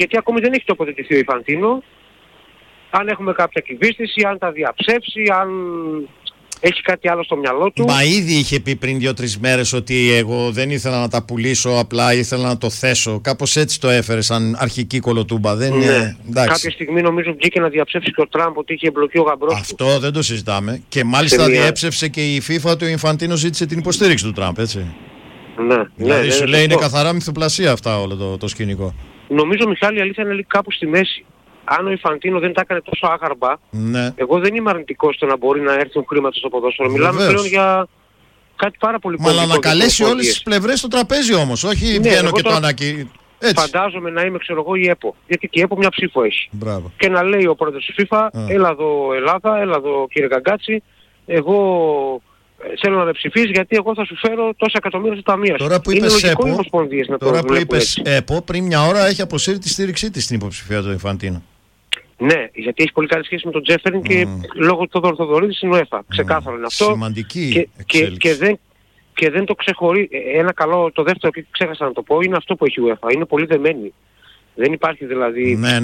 γιατί ακόμη δεν έχει τοποθετηθεί ο Ινφαντίνο. Αν έχουμε κάποια κυβίστηση, αν τα διαψεύσει, αν έχει κάτι άλλο στο μυαλό του. Μα ήδη είχε πει πριν 2-3 μέρες ότι εγώ δεν ήθελα να τα πουλήσω, απλά ήθελα να το θέσω. Κάπως έτσι το έφερε σαν αρχική κολοτούμπα. Δεν είναι. Κάποια στιγμή νομίζω βγήκε να διαψεύσει και ο Τραμπ ότι είχε εμπλοκή ο γαμπρός του. Αυτό δεν το συζητάμε. Και μάλιστα διέψευσε και η FIFA ότι ο Ινφαντίνο ζήτησε την υποστήριξη του Τραμπ, έτσι. Ναι, δηλαδή σου λέει είναι καθαρά μυθοπλασία αυτά όλο το σκηνικό. Νομίζω, Μιχάλη, η αλήθεια είναι κάπου στη μέση. Αν ο Ινφαντίνο δεν τα έκανε τόσο άγαρμα, εγώ δεν είμαι αρνητικός στο να μπορεί να έρθουν χρήματα στο ποδόσφαιρο. Μιλάμε πλέον για κάτι πάρα πολύ κομβικό. Αλλά να καλέσει όλες τις πλευρές στο τραπέζι όμως, όχι βγαίνω και το ανακοινώ. Φαντάζομαι να είμαι, ξέρω εγώ, η ΕΠΟ. Γιατί και η ΕΠΟ μια ψήφο έχει. Μπράβο. Και να λέει ο πρόεδρος της FIFA, έλα εδώ Ελλάδα, έλα εδώ κύριε Γκαγκάτσι, εγώ θέλω να με ψηφίσει γιατί εγώ θα σου φέρω τόσα εκατομμύρια στο ταμείο. Τώρα που είπες ΕΠΟ, ΕΠΟ, πριν μια ώρα έχει αποσύρει τη στήριξή της στην υποψηφία του Ινφαντίνο. Ναι, γιατί έχει πολύ καλή σχέση με τον Τζέφεριν και λόγω του Θοδωρή στην UEFA. Ξεκάθαρο είναι αυτό. Σημαντική εξέλιξη. Και δεν το ξεχωρεί. Ένα καλό, το δεύτερο που ξέχασα να το πω, είναι αυτό που έχει η UEFA. Είναι πολύ δεμένη. Δεν υπάρχει δηλαδή. Ναι.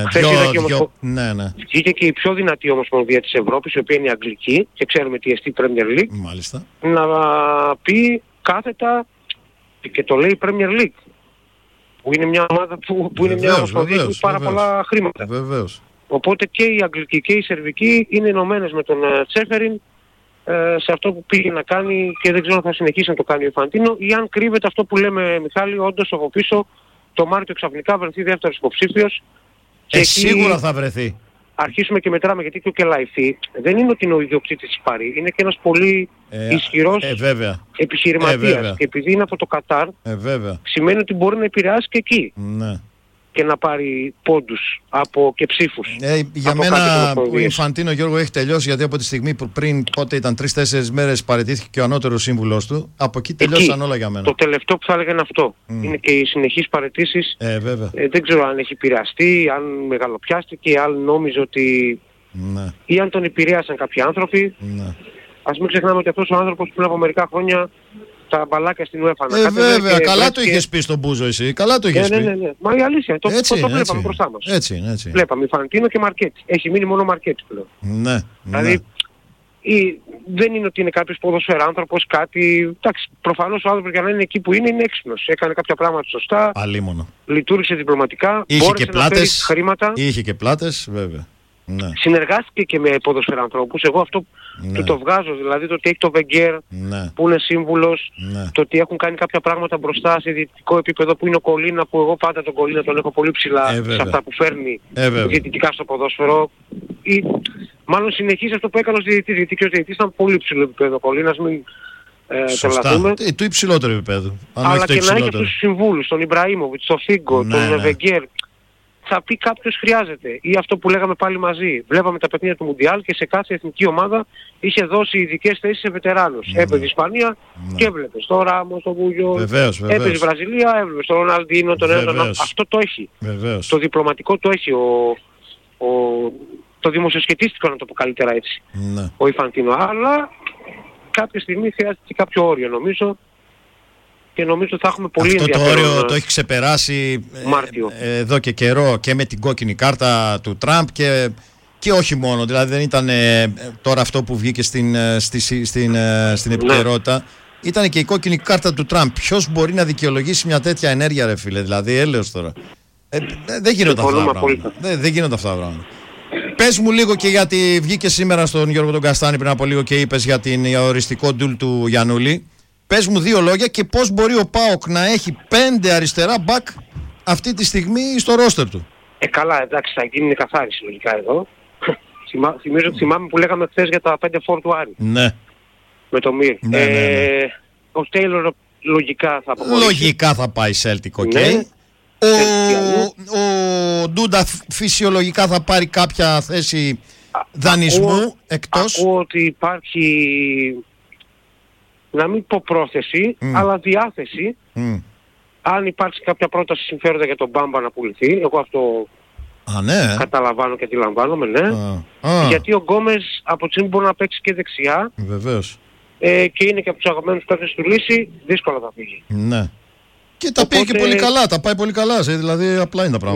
Βγήκε και η πιο δυνατή ομοσπονδία της Ευρώπης, η οποία είναι η Αγγλική, και ξέρουμε τι εστί Premier League. Μάλιστα. Να πει κάθετα, και το λέει Premier League, που είναι μια ομάδα που είναι μια ομοσπονδία που έχει πάρα πολλά χρήματα. Βεβαίως. Οπότε και η Αγγλική και η Σερβική είναι ενωμένες με τον Τσέφεριν σε αυτό που πήγε να κάνει, και δεν ξέρω αν θα συνεχίσει να το κάνει ο Ινφαντίνο ή αν κρύβεται αυτό που λέμε, Μιχάλη, όντως από πίσω το Μάρτιο ξαφνικά βρεθεί δεύτερος υποψήφιος. Σίγουρα θα βρεθεί. Αρχίσουμε και μετράμε, γιατί και ο Κελαϊφή δεν είναι ότι είναι ο ιδιοκτήτης της Παρί, είναι και ένας πολύ ισχυρός επιχειρηματίας. Και επειδή είναι από το Κατάρ, σημαίνει ότι μπορεί να επηρεάσει και εκεί. Ναι. Και να πάρει πόντους και ψήφους. Για μένα ο Ινφαντίνο, Γιώργο, έχει τελειώσει, γιατί από τη στιγμή που πριν, πότε ήταν 3-4 μέρες, παραιτήθηκε και ο ανώτερος σύμβουλος του, από εκεί τελειώσαν όλα για μένα. Το τελευταίο που θα έλεγα είναι αυτό. Είναι και οι συνεχείς παραιτήσεις. Δεν ξέρω αν έχει επηρεαστεί, αν μεγαλοπιάστηκε, αν νόμιζε ότι ή αν τον επηρέασαν κάποιοι άνθρωποι. Ας μην ξεχνάμε ότι αυτός ο άνθρωπος πριν από μερικά χρόνια τα μπαλάκια στην UEFA. Βέβαια, καλά το είχες πει στον Μπούζο εσύ, καλά το είχες πει. Ναι. Μα η αλήθεια, το βλέπαμε μπροστά μας. Έτσι. Βλέπαμε Ινφαντίνο και Μαρκέτη. Έχει μείνει μόνο Μαρκέτη πλέον. Ναι. Δηλαδή, δεν είναι ότι είναι κάποιος ποδοσφαιράνθρωπος, κάτι. Εντάξει, προφανώς ο άνθρωπος για να είναι εκεί που είναι έξυπνος. Έκανε κάποια πράγματα σωστά. Αλίμονο. Λειτουργήσε διπλωματικά. Μπόρεσε να φέρει χρήματα. Είχε και πλάτες, βέβαια. Ναι. Συνεργάστηκε και με ποδοσφαιρανθρώπους. Εγώ αυτό του το βγάζω. Δηλαδή το ότι έχει το Βεγγέρ που είναι σύμβουλος, το ότι έχουν κάνει κάποια πράγματα μπροστά σε διαιτητικό επίπεδο, που είναι ο Κολίνα, που εγώ πάντα τον Κολίνα τον έχω πολύ ψηλά σε αυτά που φέρνει διαιτητικά στο ποδόσφαιρο. Μάλλον συνεχίζει αυτό που έκανε ως διαιτητής, γιατί και ως διαιτητής ήταν πολύ ψηλό επίπεδο ο Κολίνας, μην τρελαθούμε. Του υψηλότερου επίπεδου. Αλλά και να έχει αυτούς τους συμβούλους, τον Ιμπραήμοβιτς, τον Φίγκο, τον Βεγγέρ. Θα πει κάποιος χρειάζεται. Ή αυτό που λέγαμε πάλι μαζί. Βλέπαμε τα παιχνίδια του Μουντιάλ και σε κάθε εθνική ομάδα είχε δώσει ειδικές θέσεις σε βετεράνους. Έπαιζε η Ισπανία και έβλεπες. Το Ράμος, το Βούγιο. Έπαιζε η Βραζιλία, έβλεπες τον Ροναλντίνο, τον ένα. Αυτό το έχει. Το διπλωματικό το έχει. Το δημοσιοσχετίστικο, να το πω καλύτερα έτσι. Ο Ινφαντίνο. Αλλά κάποια στιγμή χρειάζεται κάποιο όριο, νομίζω. Και νομίζω ότι θα έχουμε πολύ ενδιαφέρον. Αυτό το όριο το έχει ξεπεράσει εδώ και καιρό, και με την κόκκινη κάρτα του Τραμπ και όχι μόνο. Δηλαδή δεν ήταν τώρα αυτό που βγήκε στην επικαιρότητα. Ήταν και η κόκκινη κάρτα του Τραμπ. Ποιος μπορεί να δικαιολογήσει μια τέτοια ενέργεια, ρε φίλε? Δηλαδή έλεος τώρα. Δεν γίνονται αυτά τα πράγματα. Δεν γίνονται αυτά τα πράγματα. Πες μου λίγο και γιατί βγήκε σήμερα στον Γιώργο τον Καστάνη πριν από λίγο και είπες για την οριστικό ντουλ του Γιαννούλη. Πες μου 2 λόγια και πώς μπορεί ο ΠΑΟΚ να έχει 5 αριστερά μπακ αυτή τη στιγμή στο ρόστερ του. Καλά, εντάξει, θα γίνει καθάριση λογικά εδώ. Θυμάμαι που λέγαμε χθες για τα 5 φόρ του Άρη. Ναι. Με το Μυρ. Ο Τέιλορ λογικά θα αποχωρήσει. Λογικά θα πάει Celtic, ok. Ναι. Ο Ντούντα φυσιολογικά θα πάρει κάποια θέση δανεισμού εκτός. Ακούω ότι υπάρχει, να μην πω πρόθεση, αλλά διάθεση. Αν υπάρξει κάποια πρόταση συμφέροντα για τον Μπάμπα να πουληθεί, εγώ αυτό καταλαβαίνω και αντιλαμβάνομαι, ναι. Γιατί ο Γκόμες από τη στιγμή μπορεί να παίξει και δεξιά. Βεβαίως. Και είναι και από τους αγαπημένους παίκτες του Λύση, δύσκολα θα φύγει. Ναι. Και τα πήγε και πολύ καλά, τα πάει πολύ καλά, δηλαδή απλά είναι τα πράγματα.